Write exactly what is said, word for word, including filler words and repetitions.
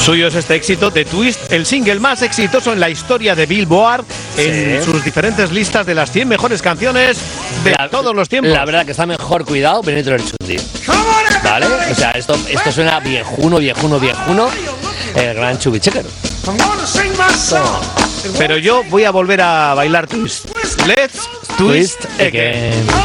Suyo es este éxito de Twist, el single más exitoso en la historia de Billboard, sí. en sus diferentes listas de las cien mejores canciones de la, todos los tiempos. La verdad que está mejor cuidado Benito Lerchundi. ¿Vale? O sea, esto, esto suena viejuno, viejuno, viejuno. El gran Chubby Checker. Pero yo voy a volver a bailar Twist. Let's Twist, twist again. again.